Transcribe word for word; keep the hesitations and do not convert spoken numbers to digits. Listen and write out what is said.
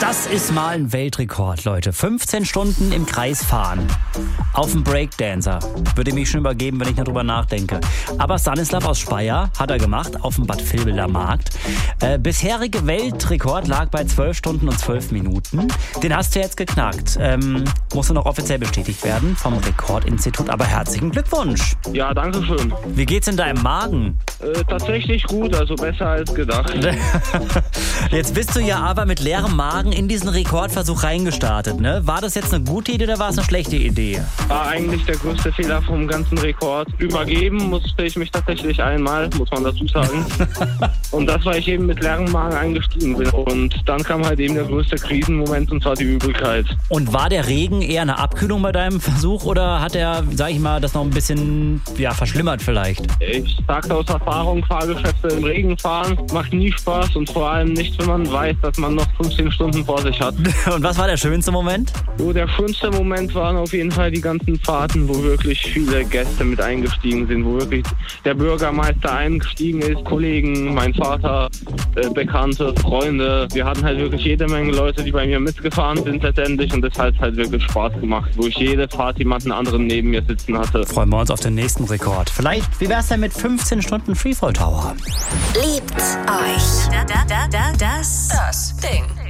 Das ist mal ein Weltrekord, Leute. fünfzehn Stunden im Kreis fahren. Auf dem Breakdancer. Würde mich schon übergeben, wenn ich darüber nachdenke. Aber Stanislav aus Speyer hat er gemacht auf dem Bad Vilbel Markt. Äh, bisherige Weltrekord lag bei zwölf Stunden und zwölf Minuten. Den hast du jetzt geknackt. Ähm, musste noch offiziell bestätigt werden vom Rekordinstitut. Aber herzlichen Glückwunsch. Ja, danke schön. Wie geht's in deinem Magen? Äh, tatsächlich gut, also besser als gedacht. Jetzt bist du ja aber mit leerem Magen in diesen Rekordversuch reingestartet, ne? War das jetzt eine gute Idee oder war es eine schlechte Idee? War eigentlich der größte Fehler vom ganzen Rekord. Übergeben musste ich mich tatsächlich einmal, muss man dazu sagen. Und das, weil ich eben mit leerem Magen eingestiegen bin. Und dann kam halt eben der größte Krisenmoment, und zwar die Übelkeit. Und war der Regen eher eine Abkühlung bei deinem Versuch oder hat er, sag ich mal, das noch ein bisschen ja, verschlimmert vielleicht? Ich sagte aus Erfahrung, Fahrgeschäfte im Regen fahren macht nie Spaß und vor allem nicht, wenn man weiß, dass man noch fünfzehn Stunden vor sich hat. Und was war der schönste Moment? So, der schönste Moment waren auf jeden Fall die ganzen Fahrten, wo wirklich viele Gäste mit eingestiegen sind, wo wirklich der Bürgermeister eingestiegen ist, Kollegen, mein Vater, äh, Bekannte, Freunde. Wir hatten halt wirklich jede Menge Leute, die bei mir mitgefahren sind letztendlich, und das hat halt wirklich Spaß gemacht, wo ich jede Fahrt jemanden anderen neben mir sitzen hatte. Freuen wir uns auf den nächsten Rekord. Vielleicht, wie wär's denn mit fünfzehn Stunden Freefall Tower? Liebt euch. Da, da, da, da, das, das Ding.